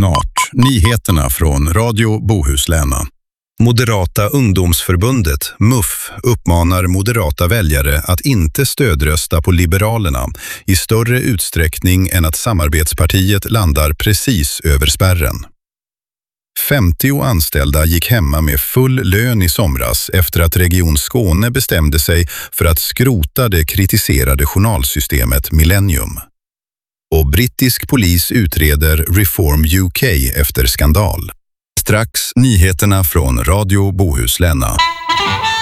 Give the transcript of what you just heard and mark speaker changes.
Speaker 1: Snart. Nyheterna från Radio Bohuslän. Moderata ungdomsförbundet, MUF, uppmanar moderata väljare att inte stödrösta på Liberalerna i större utsträckning än att samarbetspartiet landar precis över spärren. 50 anställda gick hemma med full lön i somras efter att Region Skåne bestämde sig för att skrota det kritiserade journalsystemet Millennium. Och brittisk polis utreder Reform UK efter skandal. Strax nyheterna från Radio Bohuslän.